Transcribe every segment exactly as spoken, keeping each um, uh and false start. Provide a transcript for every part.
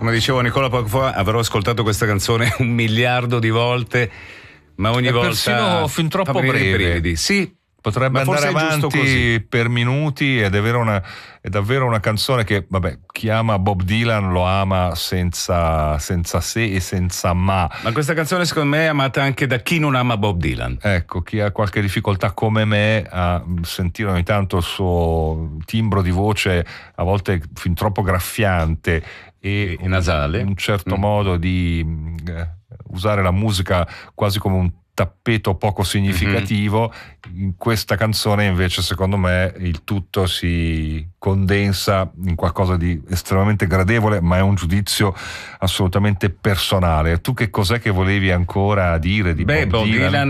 come dicevo Nicola poco fa, avrò ascoltato questa canzone un miliardo di volte, ma ogni è volta persino fin troppo fa venire i breve. brividi. Sì, potrebbe ma andare avanti per minuti ed è, vero una, è davvero una canzone che, vabbè, chi ama Bob Dylan lo ama senza, senza se e senza ma. Ma questa canzone secondo me è amata anche da chi non ama Bob Dylan. Ecco, chi ha qualche difficoltà come me a sentire ogni tanto il suo timbro di voce a volte fin troppo graffiante e, e nasale, un, un certo mm. modo di eh, usare la musica quasi come un tappeto poco significativo, mm-hmm. in questa canzone invece secondo me il tutto si condensa in qualcosa di estremamente gradevole, ma è un giudizio assolutamente personale. Tu che cos'è che volevi ancora dire di Beh, Bob, Bob Dylan? Dylan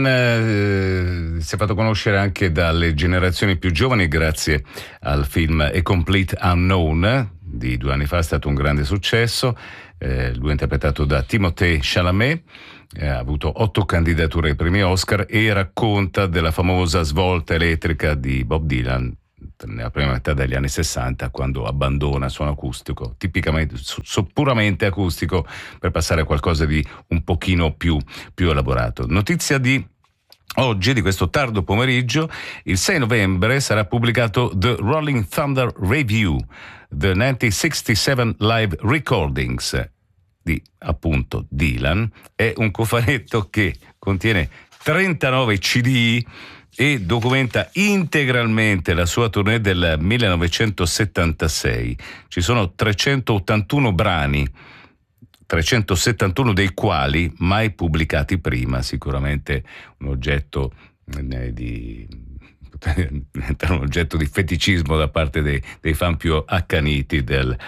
eh, si è fatto conoscere anche dalle generazioni più giovani grazie al film A Complete Unknown di due anni fa, è stato un grande successo. Eh, lui è interpretato da Timothée Chalamet, eh, ha avuto otto candidature ai premi Oscar e racconta della famosa svolta elettrica di Bob Dylan nella prima metà degli anni sessanta, quando abbandona il suono acustico, tipicamente so, puramente acustico, per passare a qualcosa di un pochino più, più elaborato. Notizia di oggi, di questo tardo pomeriggio: il sei novembre sarà pubblicato The Rolling Thunder Review, The millenovecentosessantasette Live Recordings di appunto Dylan. È un cofanetto che contiene trentanove C D e documenta integralmente la sua tournée del millenovecentosettantasei. Ci sono trecentottantuno brani, trecentosettantuno dei quali mai pubblicati prima, sicuramente un oggetto eh, di diventare un oggetto di feticismo da parte dei, dei fan più accaniti del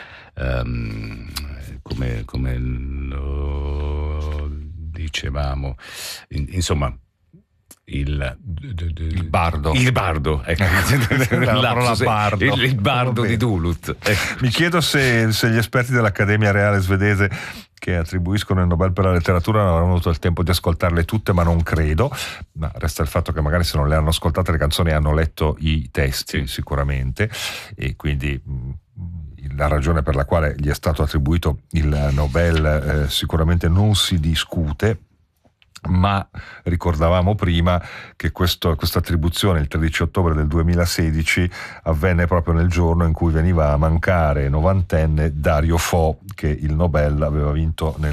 um, come, come lo dicevamo, in, insomma il, il bardo il bardo, ecco. la bardo. il, il bardo di Duluth, ecco. Mi chiedo se, se gli esperti dell'Accademia Reale Svedese che attribuiscono il Nobel per la letteratura non avranno avuto il tempo di ascoltarle tutte, ma non credo. Ma resta il fatto che magari se non le hanno ascoltate le canzoni hanno letto i testi, sì. Sicuramente, e quindi mh, la ragione per la quale gli è stato attribuito il Nobel eh, sicuramente non si discute. Ma ricordavamo prima che questo, questa attribuzione il tredici ottobre del duemilasedici avvenne proprio nel giorno in cui veniva a mancare novantenne Dario Fo, che il Nobel aveva vinto nel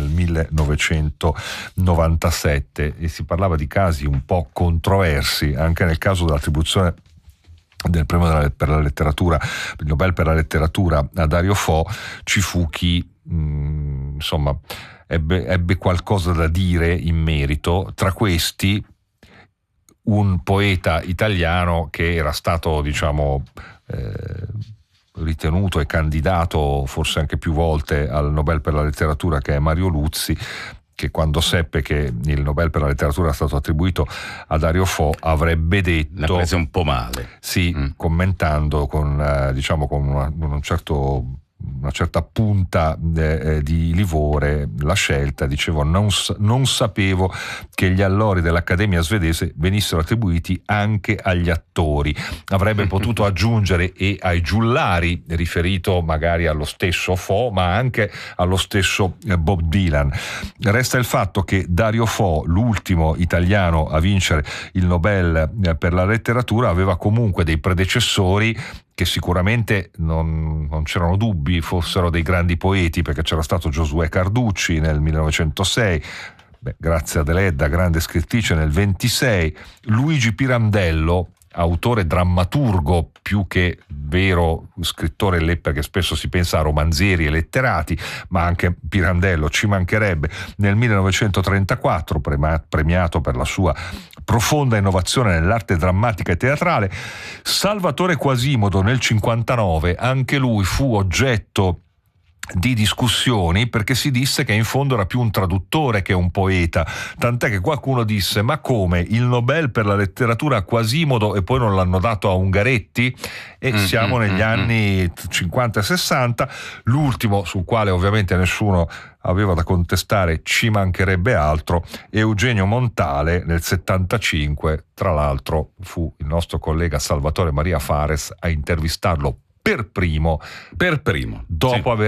millenovecentonovantasette, e si parlava di casi un po' controversi anche nel caso dell'attribuzione del premio per la letteratura, il Nobel per la letteratura a Dario Fo. Ci fu chi mh, insomma Ebbe, ebbe qualcosa da dire in merito, tra questi un poeta italiano che era stato, diciamo, eh, ritenuto e candidato forse anche più volte al Nobel per la letteratura, che è Mario Luzzi, che quando seppe che il Nobel per la letteratura era stato attribuito a Dario Fo avrebbe detto... L'ha presa un po' male. Sì, mm. commentando con, eh, diciamo, con una, un certo... una certa punta eh, di livore la scelta, dicevo, non, non sapevo che gli allori dell'Accademia svedese venissero attribuiti anche agli attori. Avrebbe potuto aggiungere e ai giullari, riferito magari allo stesso Fo, ma anche allo stesso eh, Bob Dylan. Resta il fatto che Dario Fo, l'ultimo italiano a vincere il Nobel eh, per la letteratura, aveva comunque dei predecessori che sicuramente non, non c'erano dubbi fossero dei grandi poeti, perché c'era stato Giosuè Carducci nel millenovecentosei, beh, Grazia Deledda, grande scrittrice, nel ventisei, Luigi Pirandello, autore drammaturgo più che vero scrittore, perché spesso si pensa a romanzieri e letterati, ma anche Pirandello ci mancherebbe, nel millenovecentotrentaquattro, premiato per la sua profonda innovazione nell'arte drammatica e teatrale. Salvatore Quasimodo nel cinquantanove, anche lui fu oggetto di discussioni perché si disse che in fondo era più un traduttore che un poeta, tant'è che qualcuno disse: ma come, il Nobel per la letteratura a Quasimodo e poi non l'hanno dato a Ungaretti? E mm, siamo mm, negli mm, anni cinquanta e sessanta, l'ultimo sul quale ovviamente nessuno aveva da contestare, ci mancherebbe altro, Eugenio Montale nel settantacinque, tra l'altro fu il nostro collega Salvatore Maria Fares a intervistarlo per primo, per primo dopo sì. aver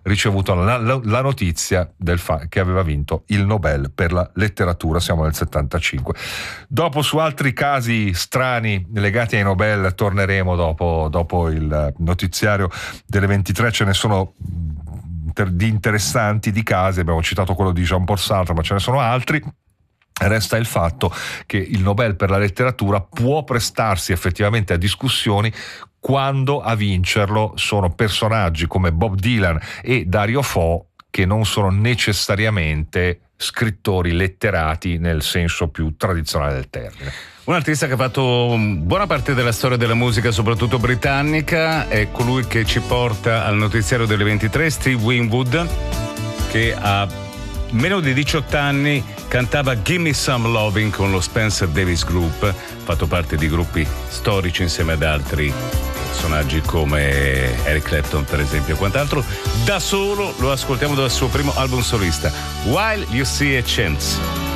ricevuto la, la, la notizia del fa- che aveva vinto il Nobel per la letteratura. Siamo nel settantacinque. Dopo su altri casi strani legati ai Nobel torneremo dopo, dopo il notiziario delle ventitré. Ce ne sono di interessanti, di casi, abbiamo citato quello di Jean-Paul Sartre, ma ce ne sono altri. Resta il fatto che il Nobel per la letteratura può prestarsi effettivamente a discussioni quando a vincerlo sono personaggi come Bob Dylan e Dario Fo, che non sono necessariamente scrittori letterati nel senso più tradizionale del termine. Un artista che ha fatto buona parte della storia della musica, soprattutto britannica, è colui che ci porta al notiziario delle ventitré, Steve Winwood, che ha meno di diciotto anni cantava Gimme Some Loving con lo Spencer Davis Group, ha fatto parte di gruppi storici insieme ad altri personaggi come Eric Clapton per esempio e quant'altro. Da solo lo ascoltiamo dal suo primo album solista, While You See a Chance.